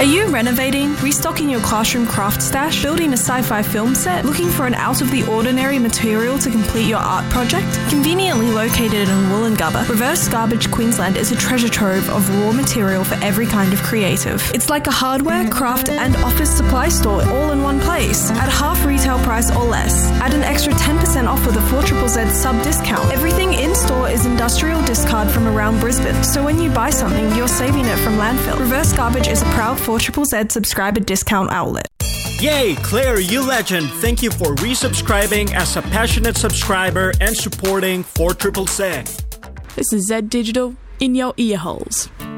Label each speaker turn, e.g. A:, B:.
A: Are you renovating, restocking your classroom craft stash, building a sci-fi film set, looking for an out-of-the-ordinary material to complete your art project? Conveniently located in Woolloongabba, Reverse Garbage Queensland is a treasure trove of raw material for every kind of creative. It's like a hardware, craft and office supply store all in one place, at half retail price or less. Add an extra 10% off with a 4ZZZ sub-discount. Everything in-store is industrial discard from around Brisbane, so when you buy something, you're saving it from landfill. Reverse Garbage is a proud 4ZZZ subscriber discount outlet.
B: Yay, Claire, you legend! Thank you for resubscribing as a passionate subscriber and supporting 4ZZZ.
C: This is Z Digital in your ear holes.